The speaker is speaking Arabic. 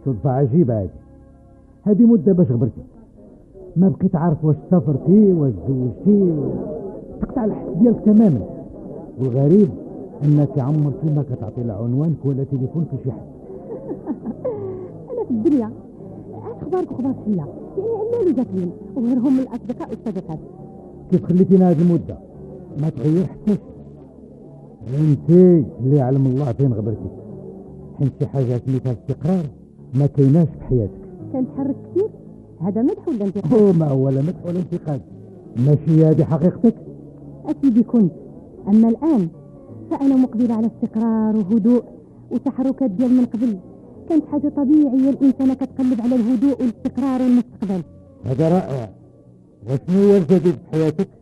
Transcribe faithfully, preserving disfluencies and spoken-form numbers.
صدفة عجيبة هذه. هذه مدة باش غبرتي ما بقيت عارف واش سافرتي واش زوجتي و... تقطع الحس ديالك تماما. والغريب انك عمرتي ما كتعطي لا عنوانك ولا تليفونك لشي حد. انا في الدنيا عاد اخبارك وخبار حلا، يعني عمال وزاكلين وغيرهم من الاصدقاء والصديقات. كيف خليتينا هذه المدة ما تغير حتى انت اللي علم الله فين غبرتي، حيت شي حاجة سميتها استقرار ما كايناش في حياتك. كنتحرك كثير، هذا مدح ولا انتقاد؟ هو ما هو لا مدح ولا انتقاد، ماشي هذه حقيقتك. أكيد كنت، أما الآن فأنا مقبلة على استقرار وهدوء وتحركات ديال من قبل. كانت حاجة طبيعية الإنسانة كتقلب على الهدوء والاستقرار والمستقبل. هذا رائع. وشنو هو الجديد في حياتك؟